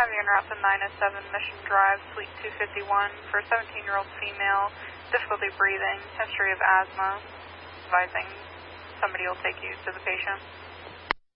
have you en route to 907 Mission Drive, Suite 251 for a 17-year-old female, difficulty breathing, history of asthma, advising somebody will take you to the patient.